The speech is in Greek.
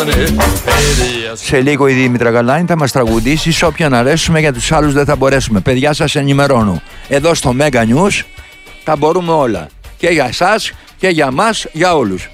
Σε λίγο η Δήμητρα Γαλάνη θα μας τραγουδήσει. Σε όποιον αρέσουμε, για τους άλλους δεν θα μπορέσουμε. Παιδιά, σας ενημερώνω. Εδώ στο Mega News τα μπορούμε όλα. Και για εσάς και για μας, για όλους.